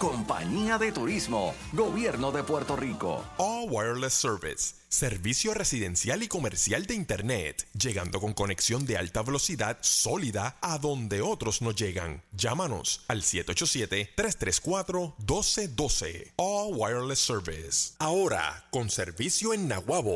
Compañía de Turismo, Gobierno de Puerto Rico. All Wireless Service, servicio residencial y comercial de Internet, llegando con conexión de alta velocidad sólida a donde otros no llegan. Llámanos al 787-334-1212. All Wireless Service. Ahora, con servicio en Naguabo,